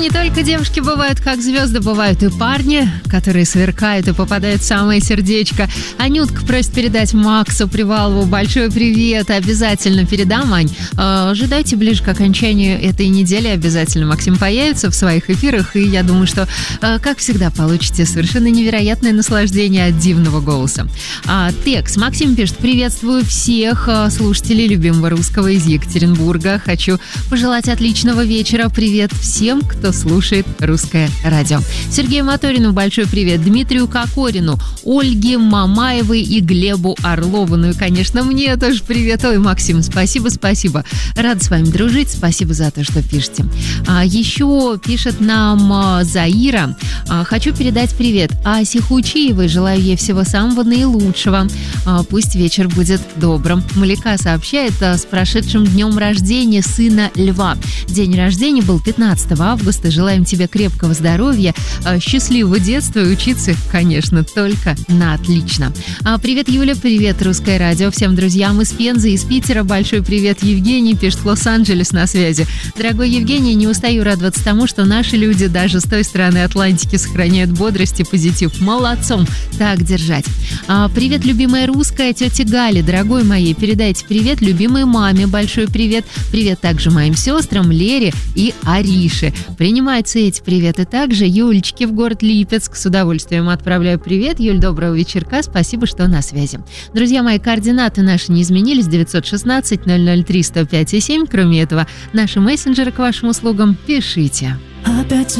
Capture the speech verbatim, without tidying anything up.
не только девушки бывают как звезды, бывают и парни, которые сверкают и попадают в самое сердечко. Анютка просит передать Максу Привалову большой привет. Обязательно передам, Ань. Э, ожидайте ближе к окончанию этой недели. Обязательно Максим появится в своих эфирах. И я думаю, что, э, как всегда, получите совершенно невероятное наслаждение от дивного голоса. А, текст. Максим пишет: приветствую всех слушателей любимого русского из Екатеринбурга. Хочу пожелать отличного вечера. Привет всем, кто слушает русское радио. Сергею Моторину большой привет. Дмитрию Кокорину, Ольге Мамаевой и Глебу Орлову. Ну и, конечно, мне тоже привет. Ой, Максим, спасибо, спасибо. Рад с вами дружить. Спасибо за то, что пишете. А, еще пишет нам а, Заира. А, хочу передать привет Асе Хучиевой. Желаю ей всего самого наилучшего. А, пусть вечер будет добрым. Малика сообщает а, с прошедшим днем рождения сына Льва. День рождения был пятнадцатого августа. Желаем тебе крепкого здоровья, счастливого детства и учиться, конечно, только на отлично. Привет, Юля, привет, Русское радио. Всем друзьям из Пензы, из Питера большой привет. Евгений пишет: Лос-Анджелес на связи. Дорогой Евгений, не устаю радоваться тому, что наши люди даже с той стороны Атлантики сохраняют бодрость и позитив. Молодцом, так держать. Привет, любимая русская, тетя Галя, дорогой моей, передайте привет любимой маме, большой привет. Привет также моим сестрам Лере и Арише. Принимаются эти приветы также Юлечке в город Липецк. С удовольствием отправляю привет. Юль, доброго вечерка. Спасибо, что на связи. Друзья мои, координаты наши не изменились. девятьсот шестнадцать ноль ноль три сто пять семь. Кроме этого, наши мессенджеры к вашим услугам. Пишите. Опять